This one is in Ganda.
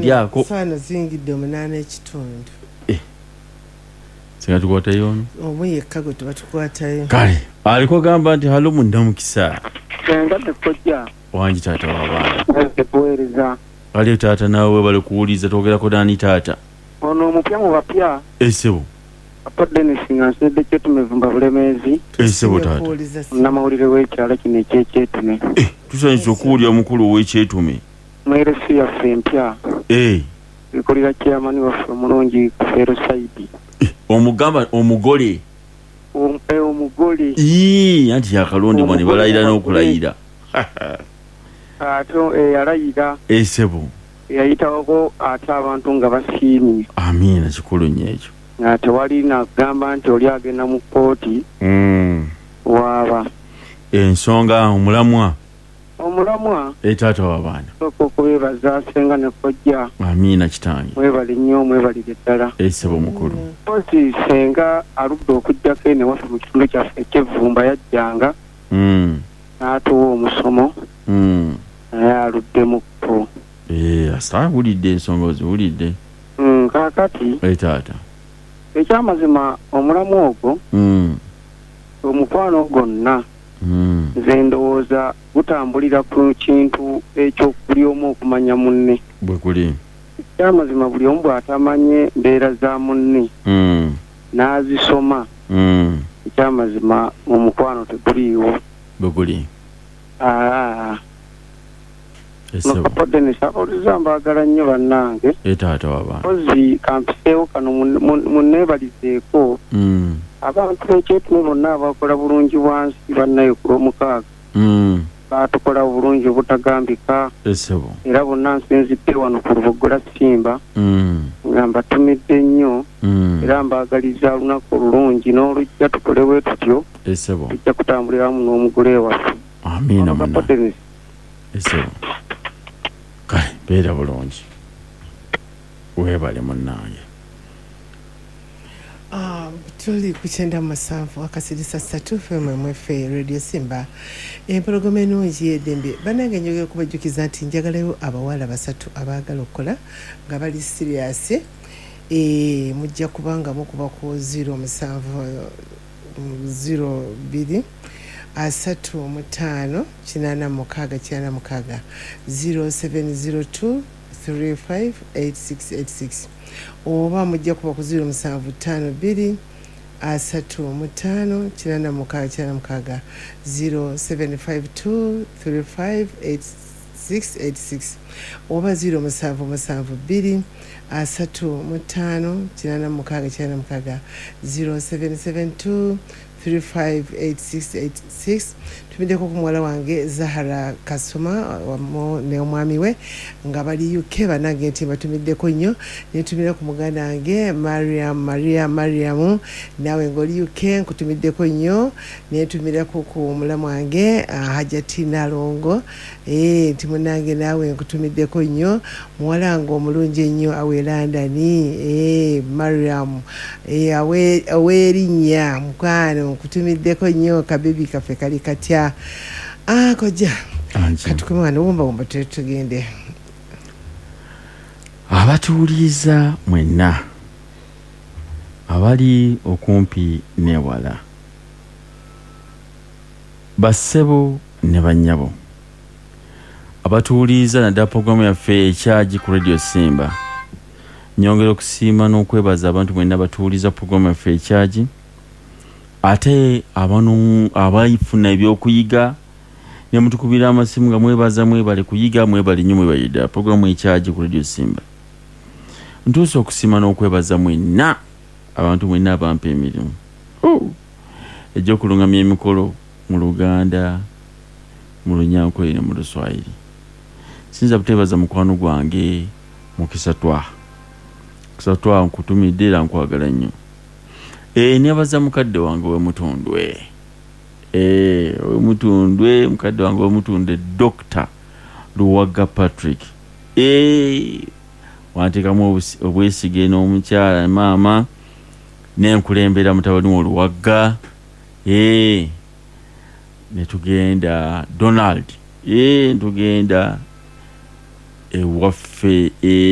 agiryako saana zingidde 8:30 singa tukwatayo ono omu yekka gwe tuba tukwatayo kale aliko gamba nti halo mundamukisa senga tekojja wangi taata w'abaana kuweereza kale taata naawe bali kuwuliza twogerako naani taata ono omupya mu bapya esebo papa Dennis nga nsedde kyetumevumba bulemeezi esebo taata namawulire w'ekyalo kino ekyekyetume tusanyusa okuwulya omukulu ow'ekyetume mweresi yaffe empya ekolera kyamani waffe omulungi kufeero saidi omugamba omugole omugole anti yakalondebwa ne balayira n'okulayira ate yalayira esebo yayitawoko ate abantu nga basiimye amiina kikulu nnyo ekyo nga tewali nagamba nti oli agenda mu kkooti waaba ensonga omulamwa taata w'abaana sooka okubeebaza senga ne kojja amiina kitange mwebale nnyo mwebalire ddala esebo mukulu ozi senga aludde okugjako ene waffe mu kitundu kyaffe ekyevvumba yajjanga n'atuwa omusomo naye aludde mukko asawulidde ensonga oziwulidde kaakati taata ekyamazima omulamu ogwo omukwano gwonna nze ndowooza gutambulira ku kintu ekyo buli omu okumanya munne bwe kuli ekyamazima buli omu bw'atamanye mbeera za munne n'azisoma ekyamazima omukwano teguliiwo bwe kuli Papa Dennis abawuliza mbaagala nnyo bannange taata w'abaana ozi kampiseewo kano munneebalizeeko abantu b'ekyetume bonna abakola bulungi wansi bannayo ku lw'omukaaga baatukola bulungi obutagambika era bonna nsinzidde wano ku Lubogola Simba nga mbatumidde nnyo era mbaagaliza olunaku olulungi n'olujja tukole bwe tutyo tujja kutambuliramu n'omugole waffe amiina kale beera bulungi weebale munnange tuli ku 97 akasirisa 3 FMFA Radio Simba empologoma ennungi y'eddembe bannange njogera okubajjukiza nti njagalayo abawala 3 abaagala okukola nga bali siriasi mujja kubanga mukuba ku 0702 35 86 0702 358686 oba mujja kuba ku 0752 35 86 0752 358686 oba 0772 35 86 0772 358686 tumiddeko ku muwala wange Zahara Kasuma ne omwami we nga bali UK banange nti batumiddeko nnyo netumira ku muganda wange Mariam nawe ng'oli UK nkutumiddeko nnyo netumirako ku mulamu wange Hajati Nalongo nti munange nawe nkutumiddeko nnyo muwala wange omulungi ennyo awe London Mariam aweerinnya mukwano nkutumiddeko nnyo kabebi kaffe kali katya kojja katukeme wano wumba tugende abatuuliza mwenna abali okumpi newala bassebo ne bannyabo abatuuliza naddala pulogulaamu yaffe ekyaji ku Radio Simba nyongera okusiima n'okwebaza abantu mwenna batuuliza pulogulaamu yaffe ekyaji ate abanu abayifuna ebyokuyiga ne mutukubira amasimu nga mwebaza mwebale kuyiga mwebale nnyo mwebalidde pulogulaamu ekyaji ku Radio Simba ntuusa okusiima n'okwebaza mwenna abantu mwenna abampa emirimu egy'okulungamya emikolo mu Luganda mu Lunyankole ne mu Luswayiri sinza buteebaza mukwano gwange Mukisatwa nkutumidde era nkwagala nnyo nebaza mukadde wange w'Emutundwe mukadde wange w'Emutundwe Dr. Luwaga Patrick wanteekamu obwesige n'omukyala maama nenkulembera mutabani w'Oluwaga netugenda Donald tugenda ewaffe